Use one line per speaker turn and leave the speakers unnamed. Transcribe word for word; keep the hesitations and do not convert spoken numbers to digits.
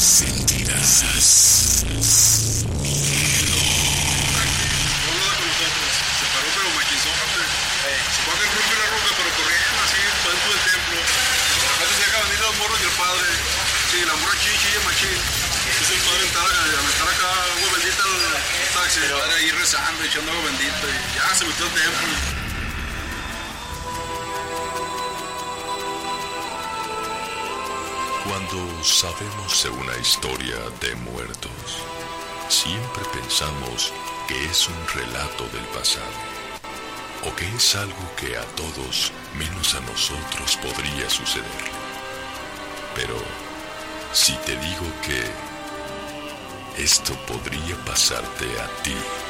sentirás miedo.
No nada con nosotros, se paró pero maquinzote. Se fue a que rompe la roca, pero corriendo así, por dentro del templo. Antes se acaban de ir los morros y el padre. Sí, la morra chichi y el machín. Entonces el padre entraba a meter acá agua bendita al taxi. El padre ahí rezando, echando agua bendita. Y ya se metió al templo.
Cuando sabemos de una historia de muertos, siempre pensamos que es un relato del pasado, o que es algo que a todos, menos a nosotros, podría suceder. Pero, si te digo que esto podría pasarte a ti,